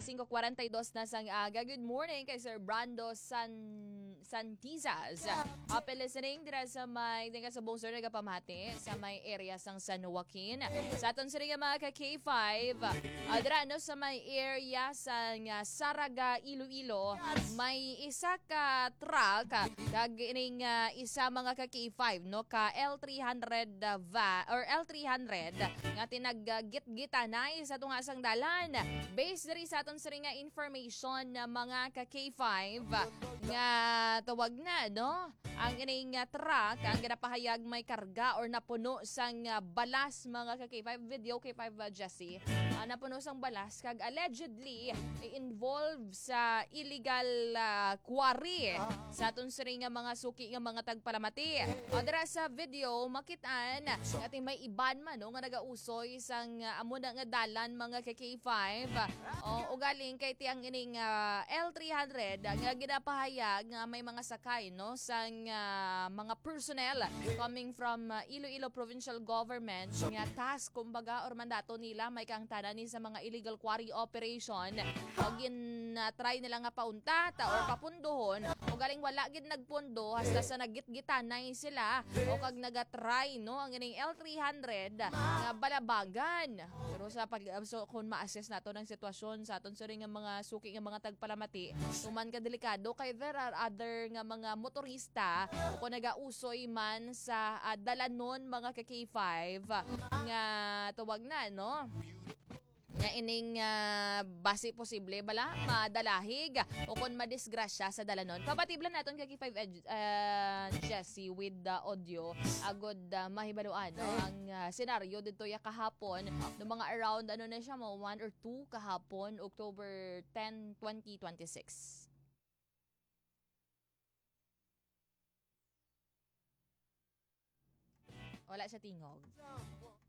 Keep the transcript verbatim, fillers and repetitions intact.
five forty-two na sang aga. Good morning kay Sir Brando San Santizas. Happy listening dira sa may dinga sa buong sir nagapamati sa may area sang San Joaquin. Sa aton sir nga mga ka K five, uh, dira no sa may area sang uh, Saraga, Iloilo, may isa ka truck kag ining uh, isa mga ka K five no ka L three hundred uh, va or L three hundred nga tinag-git-gita na sa tunga sang dalan. Based diri sa aton sir nga information na mga ka K five nga tawag na no ang ining uh, truck ang ginapahayag may karga or napuno sang uh, balas mga ka K five video K five uh, Jesse uh, napuno sang balas kag allegedly involved sa illegal uh, quarry sa aton sir nga mga suki nga mga tagpalamati. O dira sa video makitaan ati may iban man no nga nagausoy sang uh, amo na nga dalan mga ka K five o ugaling kay tiyang ining uh, L three hundred nga ginapahayag nga may mga sakay no sang uh, mga personnel coming from uh, Iloilo Provincial Government nga task kumbaga or mandato nila may kang tanani sa mga illegal quarry operation o gin uh, try nila nga paunta ta or papundohon o galing wala gid nagpundo hasta sa nagitgitan na sila o kag nagatry no ang ining L three hundred nga balabagan pero sa pag so, kung ma-assess nato ng sitwasyon sa aton suri nga mga suki nga mga tagpalamati tuman ka delikado kay there are other nga mga motorista o kung nagausoy man sa uh, dalanon mga ka K five nga tuwag na no nga ining uh, base posible bala madalahig o kung madisgrasya sa dalanon. Kapatiblan naton kay K five uh, Jesse with the audio agod uh, mahibaluan no? Ang uh, senaryo dito ya kahapon no mga around ano na siya mo one or two kahapon October tenth, twenty twenty-six. Wala siya tingog.